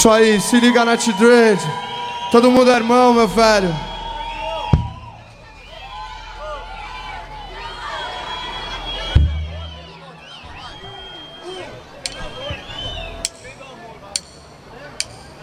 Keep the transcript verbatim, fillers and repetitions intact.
Isso aí, se liga na T-Dread. Todo mundo é irmão, meu velho.